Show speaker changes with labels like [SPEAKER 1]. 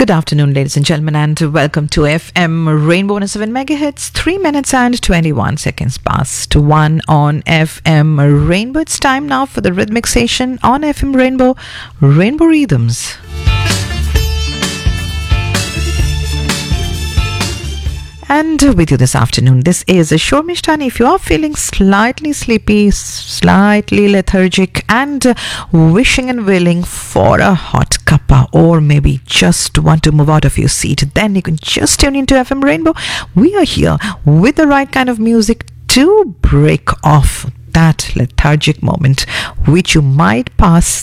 [SPEAKER 1] Good afternoon, ladies and gentlemen, and welcome to FM Rainbow 107 megahertz. 3 minutes and 21 seconds past 1 on FM Rainbow. It's time now for the rhythmic station on FM Rainbow, Rainbow Rhythms. And with you this afternoon, this is Shormish Tani. If you are feeling slightly sleepy, slightly lethargic, and wishing and willing for a hot cuppa, or maybe just want to move out of your seat, then you can just tune into FM Rainbow. We are here with the right kind of music to break off that lethargic moment which you might pass